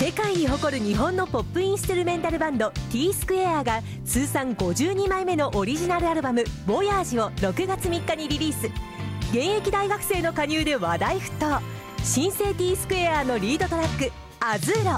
世界に誇る日本のポップインストゥルメンタルバンド T スクエアが通算52枚目のオリジナルアルバム「ボヤージ」を6月3日にリリース。現役大学生の加入で話題沸騰。新生 T スクエアのリードトラック「アズーロ」。